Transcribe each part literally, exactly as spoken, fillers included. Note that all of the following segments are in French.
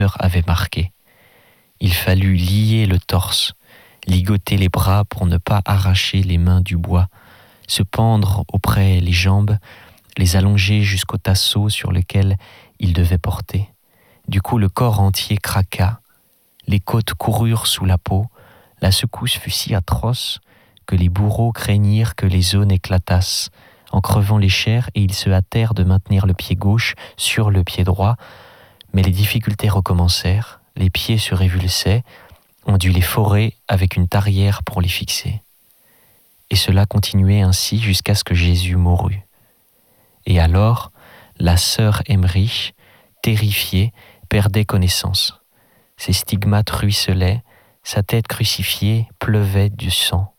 avait marqué. Il fallut lier le torse, ligoter les bras pour ne pas arracher les mains du bois, se pendre auprès les jambes, les allonger jusqu'au tasseau sur lequel il devait porter. Du coup, le corps entier craqua, les côtes coururent sous la peau, la secousse fut si atroce que les bourreaux craignirent que les os n'éclatassent, en crevant les chairs, et ils se hâtèrent de maintenir le pied gauche sur le pied droit, mais les difficultés recommencèrent, les pieds se révulsaient, on dut les forer avec une tarière pour les fixer. Et cela continuait ainsi jusqu'à ce que Jésus mourût. Et alors, la sœur Emmerich, terrifiée, perdait connaissance. Ses stigmates ruisselaient, sa tête crucifiée pleuvait du sang.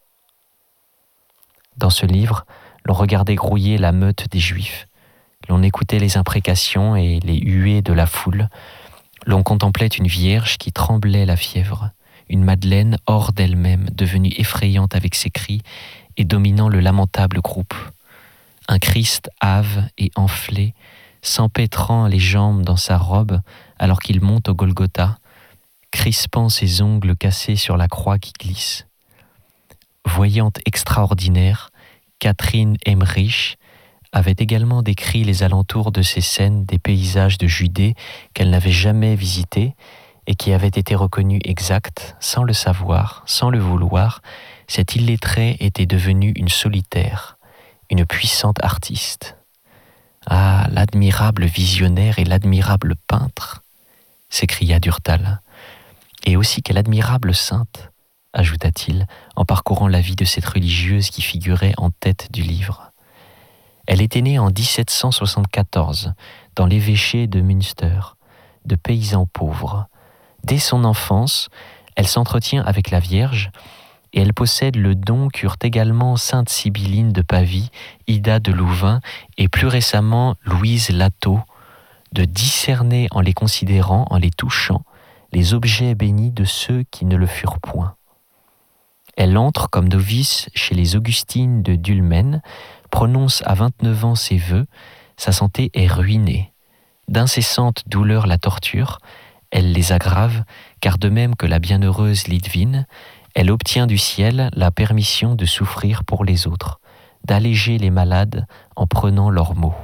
Dans ce livre, l'on regardait grouiller la meute des Juifs. L'on écoutait les imprécations et les huées de la foule. L'on contemplait une vierge qui tremblait la fièvre, une Madeleine hors d'elle-même, devenue effrayante avec ses cris et dominant le lamentable groupe. Un Christ hâve et enflé, s'empêtrant les jambes dans sa robe alors qu'il monte au Golgotha, crispant ses ongles cassés sur la croix qui glisse. Voyante extraordinaire, Catherine Emmerich avait également décrit les alentours de ces scènes des paysages de Judée qu'elle n'avait jamais visités et qui avaient été reconnus exacts, sans le savoir, sans le vouloir. Cette illettrée était devenue une solitaire, une puissante artiste. Ah, l'admirable visionnaire et l'admirable peintre, s'écria Durtal. Et aussi quelle admirable sainte, ajouta-t-il, en parcourant la vie de cette religieuse qui figurait en tête du livre. Elle était née en dix-sept cent soixante-quatorze, dans l'évêché de Münster, de paysans pauvres. Dès son enfance, elle s'entretient avec la Vierge, et elle possède le don qu'eurent également sainte Sibylline de Pavie, Ida de Louvain et plus récemment Louise Lateau, de discerner en les considérant, en les touchant, les objets bénis de ceux qui ne le furent point. Elle entre comme novice chez les Augustines de Dulmen, prononce à vingt-neuf ans ses vœux, sa santé est ruinée. D'incessantes douleurs la torturent, elle les aggrave, car de même que la bienheureuse Lidvine, elle obtient du ciel la permission de souffrir pour les autres, d'alléger les malades en prenant leurs maux.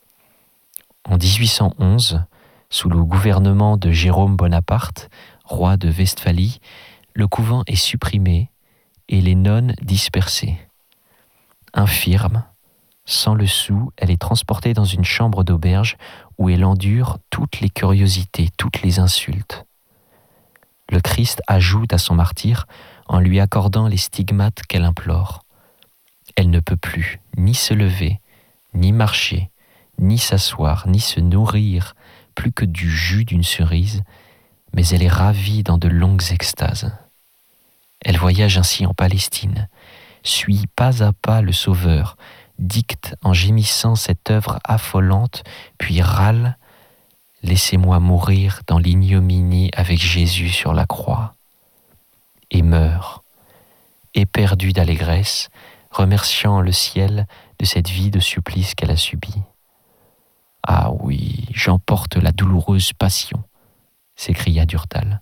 En dix-huit cent onze, sous le gouvernement de Jérôme Bonaparte, roi de Westphalie, le couvent est supprimé et les nonnes dispersées. Infirme, sans le sou, elle est transportée dans une chambre d'auberge où elle endure toutes les curiosités, toutes les insultes. Le Christ ajoute à son martyre en lui accordant les stigmates qu'elle implore. Elle ne peut plus ni se lever, ni marcher, ni s'asseoir, ni se nourrir, plus que du jus d'une cerise, mais elle est ravie dans de longues extases. Elle voyage ainsi en Palestine, suit pas à pas le Sauveur, dicte en gémissant cette œuvre affolante, puis râle « Laissez-moi mourir dans l'ignominie avec Jésus sur la croix » et meurt, éperdue d'allégresse, remerciant le ciel de cette vie de supplice qu'elle a subie. « Ah oui, j'emporte la douloureuse passion » s'écria Durtal.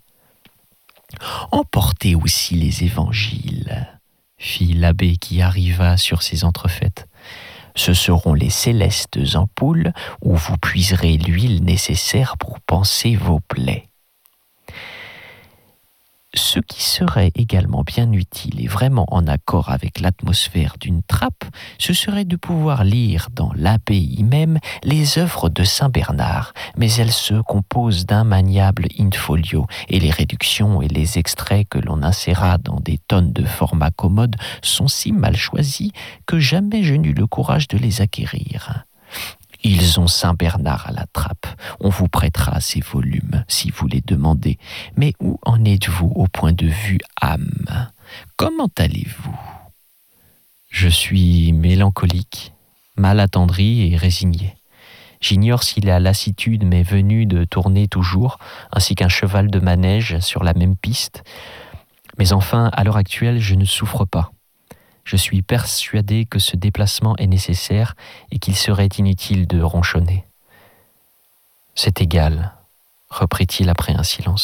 « Emportez aussi les évangiles » fit l'abbé qui arriva sur ces entrefaites. « Ce seront les célestes ampoules où vous puiserez l'huile nécessaire pour panser vos plaies. » Ce qui serait également bien utile et vraiment en accord avec l'atmosphère d'une trappe, ce serait de pouvoir lire dans l'abbaye même les œuvres de saint Bernard, mais elles se composent d'un maniable in-folio, et les réductions et les extraits que l'on inséra dans des tonnes de format commode sont si mal choisis que jamais je n'eus le courage de les acquérir. Ils ont saint Bernard à la trappe. On vous prêtera ces volumes si vous les demandez. Mais où en êtes-vous au point de vue âme ? Comment allez-vous ? Je suis mélancolique, mal attendri et résigné. J'ignore si la lassitude m'est venue de tourner toujours, ainsi qu'un cheval de manège sur la même piste. Mais enfin, à l'heure actuelle, je ne souffre pas. Je suis persuadé que ce déplacement est nécessaire et qu'il serait inutile de ronchonner. C'est égal, reprit-il après un silence.